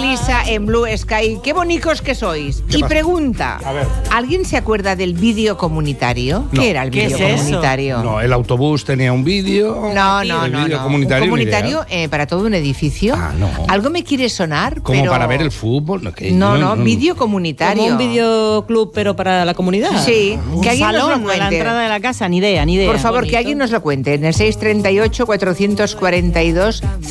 Elisa en Blue Sky. Qué bonitos que sois. Y pregunta, ¿alguien se acuerda del vídeo comunitario? No. ¿Qué era el vídeo comunitario? No, el autobús tenía un vídeo. No. Comunitario, un comunitario para todo un edificio. No. Algo me quiere sonar, Como pero... para ver el fútbol. No, vídeo comunitario. Como un videoclub, pero para la comunidad. Sí, que alguien nos lo salón a cuente. la entrada de la casa, ni idea. Por favor, que alguien nos lo cuente. En el 638 442